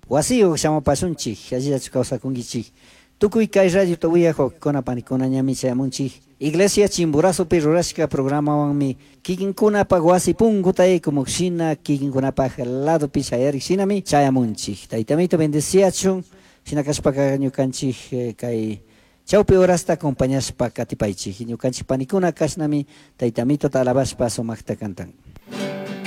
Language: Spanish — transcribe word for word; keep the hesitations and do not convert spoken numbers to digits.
wasi llamapasunchik allillachu kawsakunkichik tukuy kay radio wiyakuqkuna panikunallami chayamunchik iglesia Chimborazopi rurashka programawanmi kikinkunapak wasi punkuta yaykumukshina kikinkunapak ladopi chayarik shinami chayamunchik taytamito bendeciachun shina kashpaka ñukanchik kay chawpi horasta acompañashpa katipaychik ñukanchik panikuna kashnami taytamito alabashpa sumakta kantan.